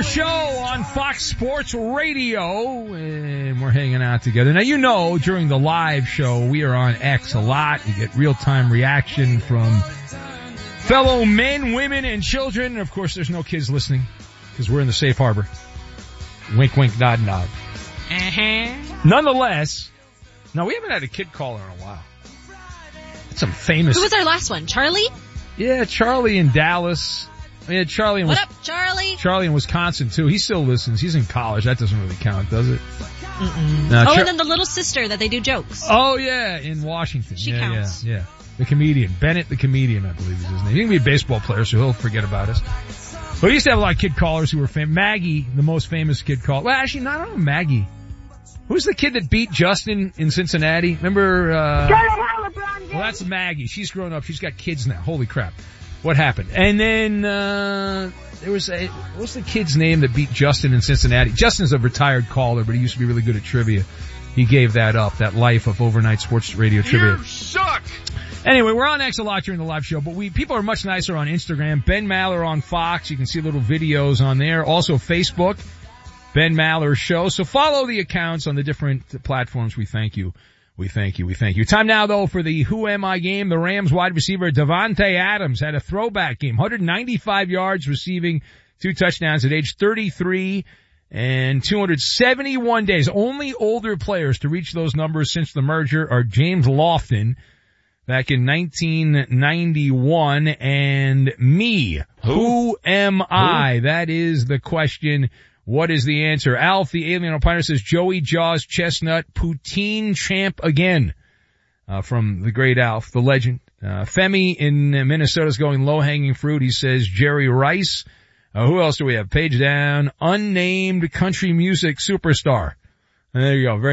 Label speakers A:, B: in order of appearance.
A: Maller Show on Fox Sports Radio, and we're hanging out together. Now, you know, during the live show, we are on X a lot. You get real-time reaction from fellow men, women, and children. And of course, there's no kids listening because we're in the safe harbor. Wink, wink, nod, nod. Nonetheless, no, we haven't had a kid caller in a while. Some famous.
B: Who was our last one? Charlie?
A: Yeah, Charlie in Dallas. Yeah, Charlie in
B: What up, Charlie?
A: Charlie in Wisconsin too. He still listens. He's in college. That doesn't really count, does it?
B: No, and then the little sister that they do jokes.
A: Oh yeah, in Washington.
B: She counts.
A: Yeah. The comedian. Bennett the comedian, I believe is his name. He can be a baseball player, so he'll forget about us. But we used to have a lot of kid callers who were famous. Maggie, the most famous kid caller. Well, actually, not only Maggie. Who's the kid that beat Justin in Cincinnati? Remember, well, that's Maggie. She's grown up. She's got kids now. Holy crap. What happened? And then, there was what's the kid's name that beat Justin in Cincinnati? Justin's a retired caller, but he used to be really good at trivia. He gave that up, that life of overnight sports radio trivia.
C: You suck!
A: Anyway, we're on X a lot during the live show, but people are much nicer on Instagram. Ben Maller on Fox. You can see little videos on there. Also Facebook, Ben Maller Show. So follow the accounts on the different platforms. We thank you. We thank you. Time now, though, for the Who Am I game. The Rams wide receiver Davante Adams had a throwback game. 195 yards receiving, 2 touchdowns at age 33 and 271 days. Only older players to reach those numbers since the merger are James Lofton back in 1991 and me. Who am I? That is the question. What is the answer? Alf, the alien opiner, says Joey Jaws Chestnut, poutine champ again. From the great Alf, the legend. Femi in Minnesota is going low-hanging fruit. He says Jerry Rice. Who else do we have? Page down. Unnamed country music superstar. And there you go. Very